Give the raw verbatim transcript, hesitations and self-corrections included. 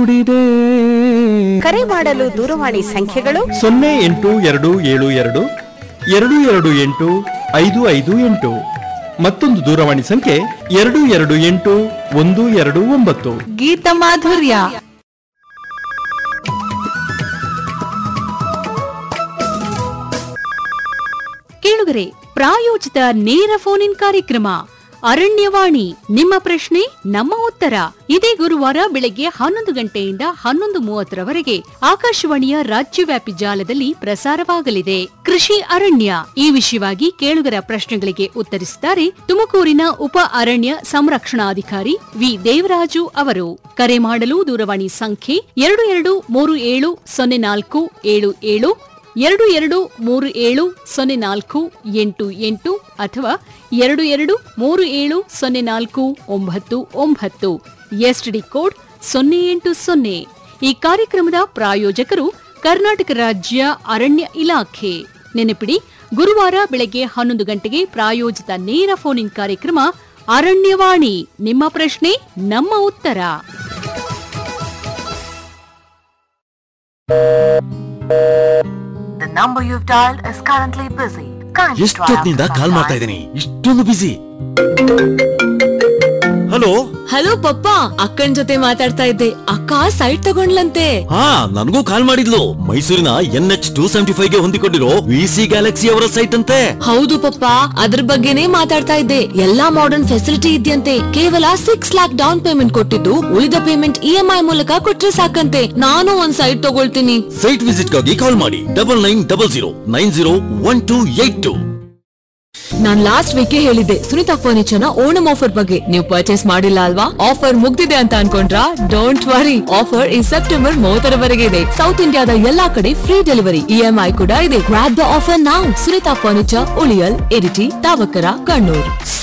ಮೂಡಿದೆ. ಕರೆ ಮಾಡಲು ದೂರವಾಣಿ ಸಂಖ್ಯೆಗಳು ಸೊನ್ನೆ ಎಂಟು ಎರಡು ಏಳು ಎರಡು ಎರಡು ಎರಡು ಎಂಟು ಐದು ಐದು ಎಂಟು. ಮತ್ತೊಂದು ದೂರವಾಣಿ ಸಂಖ್ಯೆ ಎರಡು ಎರಡು ಎಂಟು ಒಂದು ಎರಡು ಒಂಬತ್ತು. ಗೀತ ಮಾಧುರ್ಯ. ಕೇಳುಗರೆ, ಪ್ರಾಯೋಜಿತ ನೇರ ಫೋನ್ ಇನ್ ಕಾರ್ಯಕ್ರಮ ಅರಣ್ಯವಾಣಿ. ನಿಮ್ಮ ಪ್ರಶ್ನೆ ನಮ್ಮ ಉತ್ತರ ಇದೇ ಗುರುವಾರ ಬೆಳಗ್ಗೆ ಹನ್ನೊಂದು ಗಂಟೆಯಿಂದ ಹನ್ನೊಂದು ಮೂವತ್ತರವರೆಗೆ ಆಕಾಶವಾಣಿಯ ರಾಜ್ಯವ್ಯಾಪಿ ಜಾಲದಲ್ಲಿ ಪ್ರಸಾರವಾಗಲಿದೆ. ಕೃಷಿ ಅರಣ್ಯ ಈ ವಿಷಯವಾಗಿ ಕೇಳುಗರ ಪ್ರಶ್ನೆಗಳಿಗೆ ಉತ್ತರಿಸಿದ್ದಾರೆ ತುಮಕೂರಿನ ಉಪ ಅರಣ್ಯ ಸಂರಕ್ಷಣಾಧಿಕಾರಿ ವಿ ದೇವರಾಜು ಅವರು. ಕರೆ ಮಾಡಲು ದೂರವಾಣಿ ಸಂಖ್ಯೆ ಎರಡು ಎರಡು ಮೂರು ಏಳು ಸೊನ್ನೆ ನಾಲ್ಕು ಏಳು ಏಳು ಎರಡು ಎರಡು ಮೂರು ಏಳು ಸೊನ್ನೆ ನಾಲ್ಕು ಎಂಟು ಎಂಟು ಅಥವಾ ಎರಡು ಎರಡು ಮೂರು ಏಳು ಸೊನ್ನೆ ನಾಲ್ಕು ಒಂಬತ್ತು ಒಂಬತ್ತು. ಎಸ್ಟಿಡಿ ಕೋಡ್ ಸೊನ್ನೆ ಎಂಟು ಸೊನ್ನೆ. ಈ ಕಾರ್ಯಕ್ರಮದ ಪ್ರಾಯೋಜಕರು ಕರ್ನಾಟಕ ರಾಜ್ಯ ಅರಣ್ಯ ಇಲಾಖೆ. ನೆನಪಿಡಿ, ಗುರುವಾರ ಬೆಳಗ್ಗೆ ಹನ್ನೊಂದು ಗಂಟೆಗೆ ಪ್ರಾಯೋಜಿತ ನೇರ ಫೋನ್ ಇನ್ ಕಾರ್ಯಕ್ರಮ ಅರಣ್ಯವಾಣಿ. ನಿಮ್ಮ ಪ್ರಶ್ನೆ ನಮ್ಮ ಉತ್ತರ. The number you've dialed is currently busy. ಎಷ್ಟೊತ್ತಿನಿಂದ ಕಾಲ್ ಮಾಡ್ತಾ ಇದ್ದೀನಿ, ಇಷ್ಟೊಂದು ಬಿಸಿ. ಹಲೋ ಹಲೋ ಪಪ್ಪ, ಅಕ್ಕನ್ ಜೊತೆ ಮಾತಾಡ್ತಾ ಇದ್ದೆ. ಅಕ್ಕ ಸೈಟ್ ತಗೊಂಡ್ಲಂತೆ. ಹಾ, ನನಗೂ ಕಾಲ್ ಮಾಡಿದ್ಲು. ಮೈಸೂರಿನ N H two seventy five ಗೆ ಹೊಂದಿಕೊಂಡಿರೋ ವಿ ಸಿ ಗ್ಯಾಲಕ್ಸಿ ಅವರ ಸೈಟ್ ಅಂತೆ. ಹೌದು ಪಪ್ಪ, ಅದ್ರ ಬಗ್ಗೆನೇ ಮಾತಾಡ್ತಾ ಇದ್ದೆ. ಎಲ್ಲಾ ಮಾಡರ್ನ್ ಫೆಸಿಲಿಟಿ ಇದೆಯಂತೆ. ಕೇವಲ ಸಿಕ್ಸ್ ಲ್ಯಾಕ್ ಡೌನ್ ಪೇಮೆಂಟ್ ಕೊಟ್ಟಿದ್ದು ಉಳಿದ ಪೇಮೆಂಟ್ ಇ ಎಂ ಐ ಮೂಲಕ ಕೊಟ್ರೆ ಸಾಕಂತೆ. ನಾನು ಒಂದ್ ಸೈಟ್ ತಗೊಳ್ತೀನಿ. ಸೈಟ್ ವಿಸಿಟ್ ಗಾಗಿ ಕಾಲ್ ಮಾಡಿ double nine double zero nine zero one two eight two. ನಾನ್ ಲಾಸ್ಟ್ ವೀಕ್ ಹೇಳಿದ್ದೆ ಸುನಿತಾ ಫರ್ನಿಚರ್ ನ ಓಣಂ ಆಫರ್ ಬಗ್ಗೆ. ನೀವು ಪರ್ಚೇಸ್ ಮಾಡಿಲ್ಲ ಅಲ್ವಾ? ಆಫರ್ ಮುಗ್ದಿದೆ ಅಂತ ಅನ್ಕೊಂಡ್ರಾ? ಡೋಂಟ್ ವರಿ, ಆಫರ್ ಈ ಸೆಪ್ಟೆಂಬರ್ ಮೂವತ್ತರವರೆಗೆ ಇದೆ. ಸೌತ್ ಇಂಡಿಯಾದ ಎಲ್ಲಾ ಕಡೆ free delivery, E M I ಕೂಡ ಇದೆ. Grab the offer now. Sunita furniture, ಉಳಿಯಲ್, Iritty, ತಾವಕರ, Kannur.